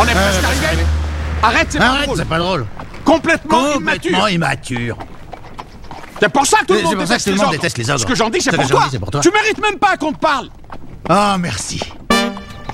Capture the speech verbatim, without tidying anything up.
On est Euh, presque presque arrivé. Arrête, c'est pas Arrête, drôle. c'est pas drôle. Complètement, Complètement immature. immature. C'est pour ça que tout le C'est monde pour ça que déteste tout le les monde ogres. déteste les ogres. Ce que j'en dis, c'est Ce pour que j'en toi. dis, c'est pour toi. Tu mérites même pas qu'on te parle. Oh, merci.